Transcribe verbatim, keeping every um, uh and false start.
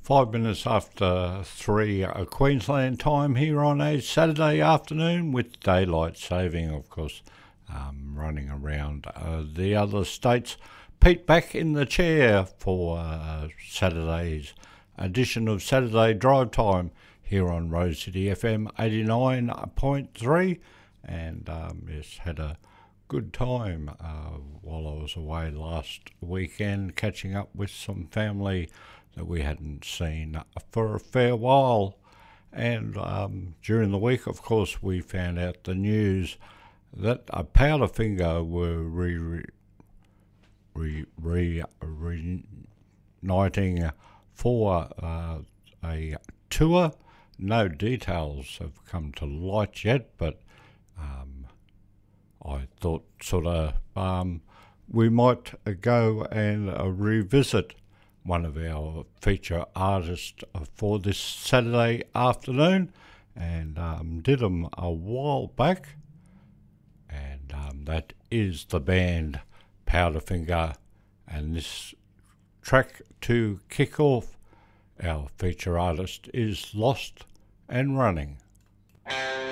Five minutes after three uh, Queensland time here on a Saturday afternoon with daylight saving, of course, um, running around uh, the other states. Pete back in the chair for uh, Saturday's edition of Saturday Drive Time here on Rose City F M eighty-nine point three, and um, yes, had a good time uh, while I was away last weekend, catching up with some family that we hadn't seen for a fair while. And um, during the week, of course, we found out the news that a Powderfinger were re, re, re, re, reuniting for uh, a tour. No details have come to light yet, but um, I thought sort of um, we might go and uh, revisit one of our feature artists for this Saturday afternoon, and um, did them a while back, and um, that is the band Powderfinger, and this track to kick off our feature artist is Lost and Running.